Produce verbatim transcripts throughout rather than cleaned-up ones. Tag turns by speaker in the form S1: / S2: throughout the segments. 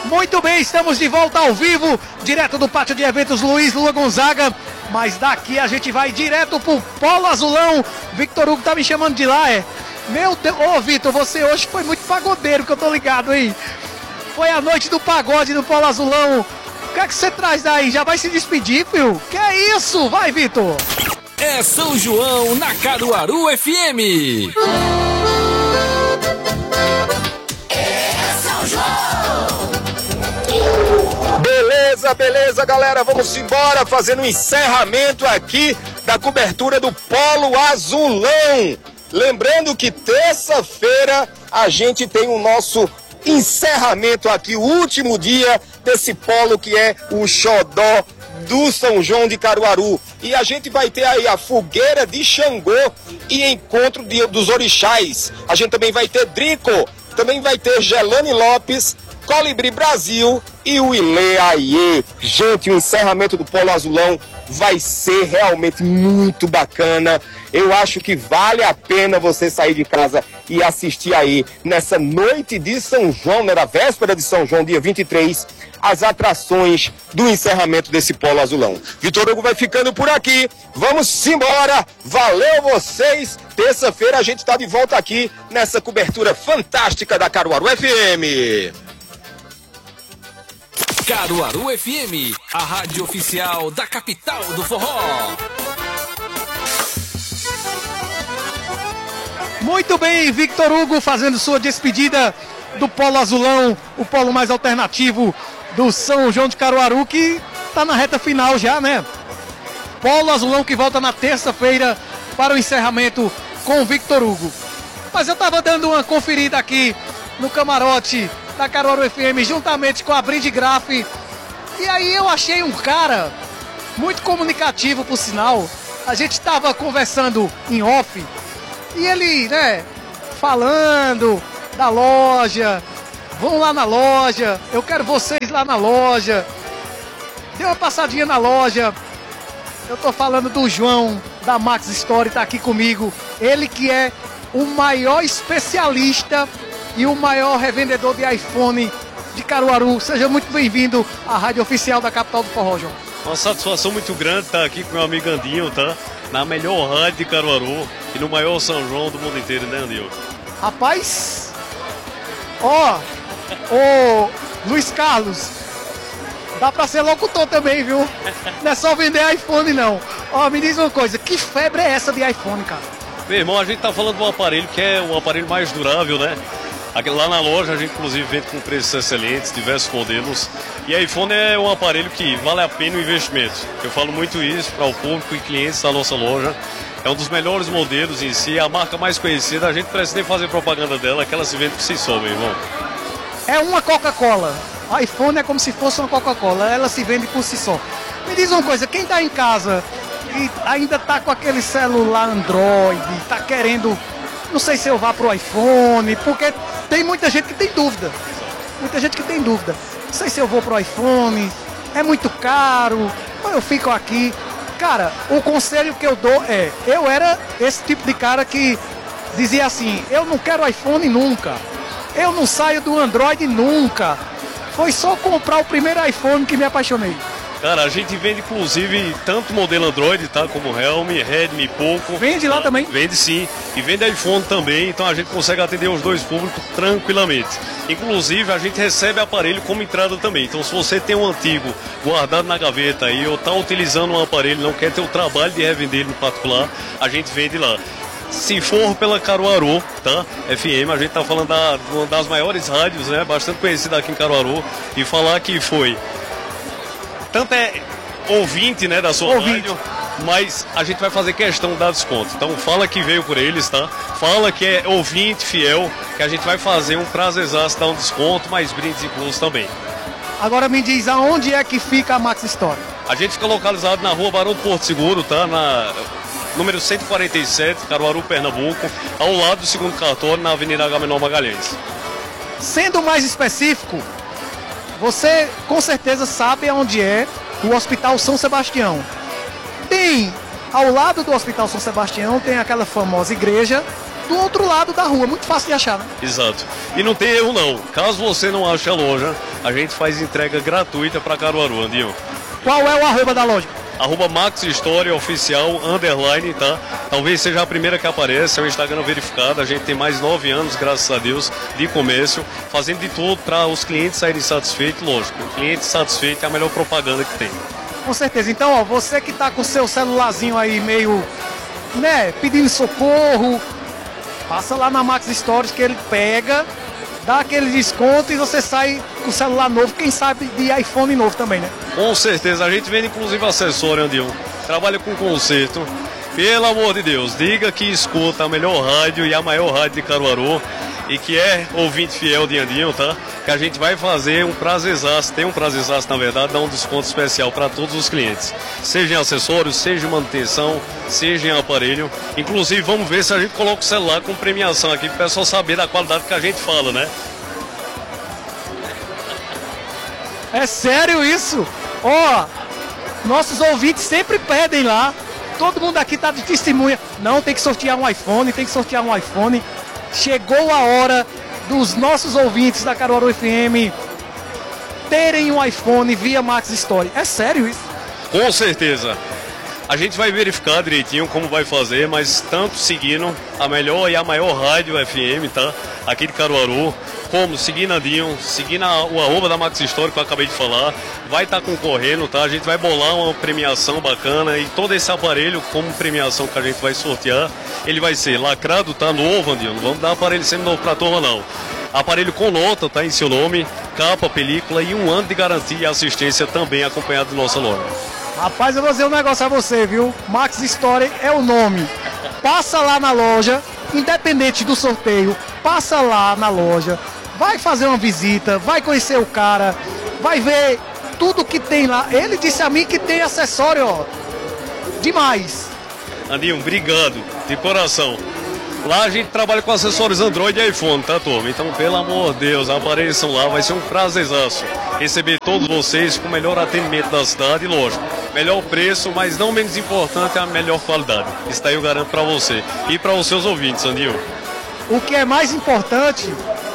S1: Muito bem, estamos de volta ao vivo, direto do pátio de eventos Luiz Lula Gonzaga. Mas daqui a gente vai direto pro Polo Azulão. Victor Hugo tá me chamando de lá, é? Meu Deus, ô Vitor, você hoje foi muito pagodeiro, que eu tô ligado, hein? Foi a noite do pagode no Polo Azulão. O que é que você traz daí? Já vai se despedir, filho? Que é isso? Vai, Vitor!
S2: É São João na Caruaru F M.
S3: É São João.
S4: Beleza, beleza, galera. Vamos embora fazendo um encerramento aqui da cobertura do Polo Azulão. Lembrando que terça-feira a gente tem o nosso encerramento aqui, o último dia desse polo que é o xodó do São João de Caruaru. E a gente vai ter aí a fogueira de Xangô e encontro de, dos orixás. A gente também vai ter Drico, também vai ter Gelane Lopes, Colibri Brasil e o Ilê Aie. Gente, o encerramento do Polo Azulão vai ser realmente muito bacana. Eu acho que vale a pena você sair de casa e assistir aí, nessa noite de São João, né, na véspera de São João, dia vinte e três, as atrações do encerramento desse Polo Azulão. Vitor Hugo vai ficando por aqui. Vamos embora. Valeu vocês. Terça-feira a gente está de volta aqui nessa cobertura fantástica da Caruaru F M.
S2: Caruaru F M, a rádio oficial da capital do forró.
S1: Muito bem, Victor Hugo fazendo sua despedida do Polo Azulão, o polo mais alternativo do São João de Caruaru, que tá na reta final já, né? Polo Azulão que volta na terça-feira para o encerramento com o Victor Hugo. Mas eu tava dando uma conferida aqui no camarote da Caruaru F M, juntamente com a Brinde Graf. E aí eu achei um cara muito comunicativo, por sinal. A gente estava conversando em off e ele, né, falando da loja. Vão lá na loja, eu quero vocês lá na loja. Dê uma passadinha na loja. Eu tô falando do João, da Max Story, tá aqui comigo. Ele que é o maior especialista e o maior revendedor de iPhone de Caruaru. Seja muito bem-vindo à rádio oficial da capital do forró, João.
S5: Uma satisfação muito grande estar aqui com meu amigo Andinho, tá? Na melhor rádio de Caruaru e no maior São João do mundo inteiro, né, Andinho?
S1: Rapaz, ó, ô Luiz Carlos, dá pra ser locutor também, viu? Não é só vender iPhone, não. Ó, me diz uma coisa, que febre é essa de iPhone, cara?
S5: Meu irmão, a gente tá falando de um aparelho que é um aparelho mais durável, né? Aqui, lá na loja a gente inclusive vende com preços excelentes, diversos modelos. E iPhone é um aparelho que vale a pena o investimento. Eu falo muito isso para o público e clientes da nossa loja. É um dos melhores modelos em si, a marca mais conhecida. A gente não precisa nem fazer propaganda dela, que ela se vende por si só, meu irmão.
S1: É uma Coca-Cola. iPhone é como se fosse uma Coca-Cola, ela se vende por si só. Me diz uma coisa, quem tá em casa e ainda tá com aquele celular Android, tá querendo, não sei se eu vá pro iPhone, porque tem muita gente que tem dúvida. Muita gente que tem dúvida. Não sei se eu vou pro iPhone, é muito caro, ou eu fico aqui. Cara, o conselho que eu dou é, eu era esse tipo de cara que dizia assim, eu não quero iPhone nunca. Eu não saio do Android nunca. Foi só comprar o primeiro iPhone que me apaixonei.
S5: Cara, a gente vende inclusive tanto modelo Android, tá? Como Realme, Redmi, Poco.
S1: Vende lá também?
S5: Vende sim. E vende iPhone também, então a gente consegue atender os dois públicos tranquilamente. Inclusive a gente recebe aparelho como entrada também. Então se você tem um antigo guardado na gaveta aí ou tá utilizando um aparelho, não quer ter o trabalho de revender ele no particular, a gente vende lá. Se for pela Caruaru, tá? F M, a gente tá falando da, uma das maiores rádios, né? Bastante conhecida aqui em Caruaru. E falar que foi tanto é ouvinte, né, da sua
S1: ouvinte.
S5: rádio, mas a gente vai fazer questão de dar desconto. Então fala que veio por eles, tá? Fala que é ouvinte fiel, que a gente vai fazer um prazerzaço, dar um desconto, mais brindes inclusos também.
S1: Agora me diz aonde é que fica a Max Store?
S5: A gente fica localizado na rua Barão do Porto Seguro, tá? Na número cento e quarenta e sete, Caruaru, Pernambuco, ao lado do segundo cartório, na Avenida Agamenon Magalhães.
S1: Sendo mais específico, você com certeza sabe onde é o Hospital São Sebastião. Tem, ao lado do Hospital São Sebastião, tem aquela famosa igreja do outro lado da rua, muito fácil de achar, né?
S5: Exato. E não tem erro não. Caso você não ache a loja, a gente faz entrega gratuita para Caruaru, Andinho.
S1: Qual é o arroba da loja?
S5: Arroba Max História Oficial, underline, tá? Talvez seja a primeira que aparece, é um Instagram verificado. A gente tem mais nove anos, graças a Deus, de comércio, fazendo de tudo para os clientes saírem satisfeitos. Lógico, o cliente satisfeito é a melhor propaganda que tem.
S1: Com certeza. Então, ó, você que tá com o seu celularzinho aí meio, né, pedindo socorro, passa lá na Max Stories que ele pega, dá aquele desconto e você sai com o celular novo, quem sabe de iPhone novo também, né?
S5: Com certeza, a gente vende inclusive acessório, Andinho. Trabalha com conserto. Pelo amor de Deus, diga que escuta a melhor rádio e a maior rádio de Caruaru e que é ouvinte fiel de Andinho, tá? Que a gente vai fazer um prazerzaço, tem um prazerzaço na verdade, dá um desconto especial para todos os clientes. Seja em acessórios, seja em manutenção, seja em aparelho. Inclusive, vamos ver se a gente coloca o celular com premiação aqui para o pessoal saber da qualidade que a gente fala, né?
S1: É sério isso? Ó, nossos ouvintes sempre pedem lá. Todo mundo aqui tá de testemunha. Não, tem que sortear um iPhone, tem que sortear um iPhone. Chegou a hora dos nossos ouvintes da Caruaru F M terem um iPhone via Max Story. É sério isso?
S5: Com certeza. A gente vai verificar direitinho como vai fazer, mas tanto seguindo a melhor e a maior rádio F M, tá? Aqui de Caruaru, como seguindo Andinho, seguindo a, o arroba da Max Story que eu acabei de falar, vai estar tá concorrendo, tá? A gente vai bolar uma premiação bacana e todo esse aparelho como premiação que a gente vai sortear, ele vai ser lacrado, tá? Novo, Andinho, não vamos dar aparelho sempre novo pra turma, não. Aparelho com nota, tá? Em seu nome, capa, película e um ano de garantia e assistência também acompanhado da nossa loja.
S1: Rapaz, eu vou dizer um negócio a você, viu? Max Story é o nome. Passa lá na loja, independente do sorteio, passa lá na loja, vai fazer uma visita, vai conhecer o cara, vai ver tudo que tem lá. Ele disse a mim que tem acessório, ó, demais.
S5: Andinho, obrigado, de coração. Lá a gente trabalha com acessórios Android e iPhone, tá, turma? Então, pelo amor de Deus, apareçam lá, vai ser um prazerzaço receber todos vocês com o melhor atendimento da cidade, lógico, melhor preço, mas não menos importante é a melhor qualidade. Isso daí eu garanto pra você e para os seus ouvintes, Andinho.
S1: O que é mais importante,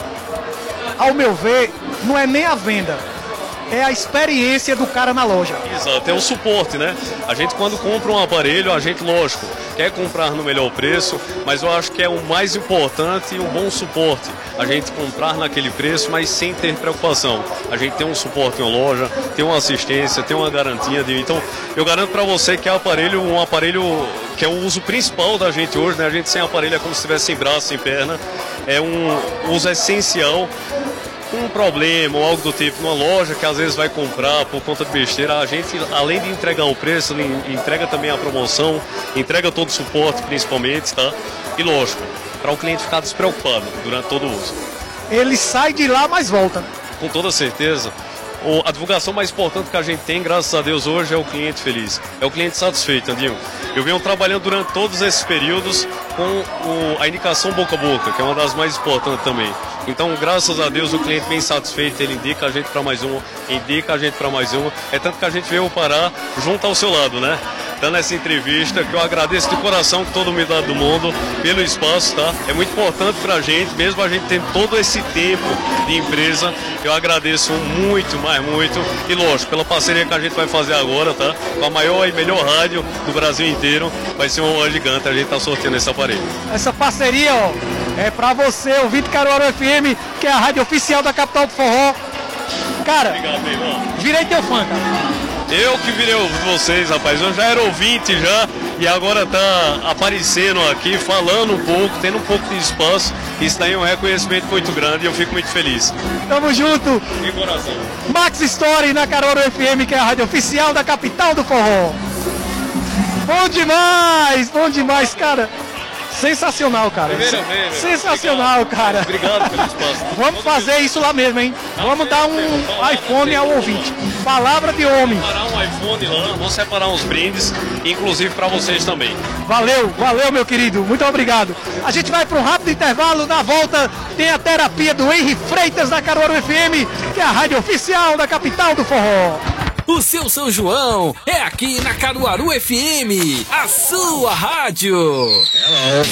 S1: ao meu ver, não é nem a venda, é a experiência do cara na loja.
S5: Exato, é o suporte, né? A gente quando compra um aparelho, a gente, lógico, quer comprar no melhor preço, mas eu acho que é o mais importante e um bom suporte. A gente comprar naquele preço, mas sem ter preocupação. A gente tem um suporte em loja, tem uma assistência, tem uma garantia. De... Então, eu garanto para você que é aparelho, um aparelho que é o uso principal da gente hoje, né? A gente sem aparelho é como se estivesse sem braço, sem perna. É um uso essencial. Um problema ou algo do tipo numa loja que às vezes vai comprar por conta de besteira, a gente, além de entregar o preço, entrega também a promoção, entrega todo o suporte principalmente, tá? E lógico, para o cliente ficar despreocupado durante todo o uso.
S1: Ele sai de lá, mas volta.
S5: Com toda certeza. A divulgação mais importante que a gente tem, graças a Deus, hoje é o cliente feliz. É o cliente satisfeito, Andinho. Eu venho trabalhando durante todos esses períodos com o, a indicação boca a boca, que é uma das mais importantes também. Então, graças a Deus, o cliente vem satisfeito, ele indica a gente para mais uma, indica a gente para mais uma. É tanto que a gente veio parar junto ao seu lado, né? Dando essa entrevista, que eu agradeço de coração com toda a humildade do mundo pelo espaço, tá? É muito importante pra gente, mesmo a gente tendo todo esse tempo de empresa, eu agradeço muito, mais muito, e lógico, pela parceria que a gente vai fazer agora, tá? Com a maior e melhor rádio do Brasil inteiro, vai ser uma honra gigante a gente tá sorteando esse aparelho.
S1: Essa parceria, ó, é pra você, ouvinte Caruaru F M, que é a rádio oficial da capital do forró. Cara,
S5: obrigado, meu irmão.
S1: Virei teu fã, cara.
S5: Eu que virei ouvir vocês, rapaz. Eu já era ouvinte já e agora tá aparecendo aqui, falando um pouco, tendo um pouco de espaço. Isso daí é um reconhecimento muito grande e eu fico muito feliz.
S1: Tamo junto.
S5: De coração.
S1: Max Story na Caruaru F M, que é a rádio oficial da capital do forró. Bom demais, bom demais, cara. Sensacional, cara.
S5: Primeira vez,
S1: sensacional,
S5: obrigado.
S1: Cara.
S5: Obrigado pelo espaço.
S1: Vamos fazer isso lá mesmo, hein? Vamos dar um iPhone ao ouvinte. Palavra de homem.
S5: Vamos separar um iPhone lá, vamos separar uns brindes, inclusive para vocês também.
S1: Valeu, valeu, meu querido. Muito obrigado. A gente vai para um rápido intervalo. Na volta tem a terapia do Henry Freitas da Caruaru F M, que é a rádio oficial da capital do forró.
S2: O seu São João é aqui na Caruaru F M, a sua rádio.
S3: Hello.